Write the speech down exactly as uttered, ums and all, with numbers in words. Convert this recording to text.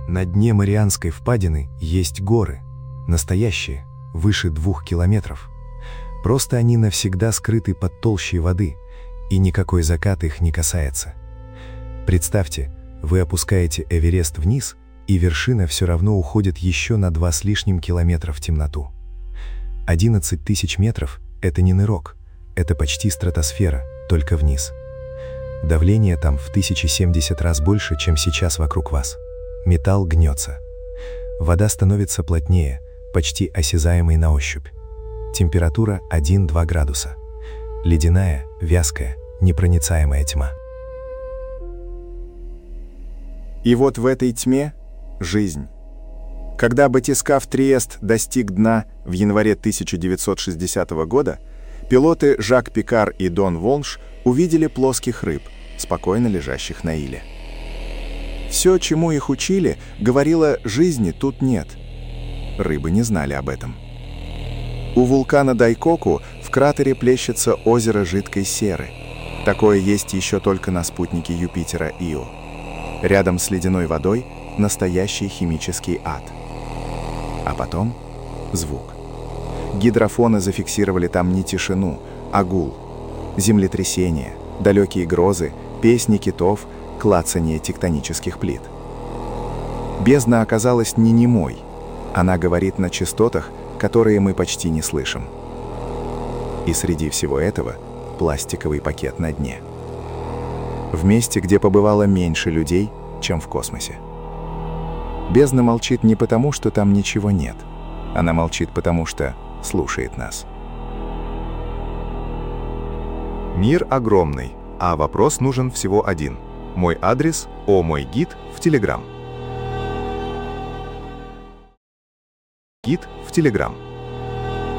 На дне Марианской впадины есть горы, настоящие, выше двух километров. Просто они навсегда скрыты под толщей воды, и никакой закат их не касается. Представьте, вы опускаете Эверест вниз, и вершина все равно уходит еще на два с лишним километра в темноту. одиннадцать тысяч метров – это не нырок, это почти стратосфера, только вниз. Давление там в тысячу семьдесят раз больше, чем сейчас вокруг вас. Металл гнется. Вода становится плотнее, почти осязаемой на ощупь. Температура один-два градуса. Ледяная, вязкая, непроницаемая тьма. И вот в этой тьме жизнь. Когда батискаф Триест достиг дна в январе тысяча девятьсот шестидесятого года, пилоты Жак Пикар и Дон Волш увидели плоских рыб, спокойно лежащих на иле. Все, чему их учили, говорило, жизни тут нет. Рыбы не знали об этом. У вулкана Дайкоку в кратере плещется озеро жидкой серы. Такое есть еще только на спутнике Юпитера Ио. Рядом с ледяной водой настоящий химический ад. А потом звук. Гидрофоны зафиксировали там не тишину, а гул. Землетрясения, далекие грозы, песни китов, клацанье тектонических плит. Бездна оказалась не немой. Она говорит на частотах, которые мы почти не слышим. И среди всего этого пластиковый пакет на дне. В месте, где побывало меньше людей, чем в космосе. Бездна молчит не потому, что там ничего нет. Она молчит потому, что слушает нас. Мир огромный, а вопрос нужен всего один. Мой адрес – о мой гид в Телеграм. Гид в Телеграм.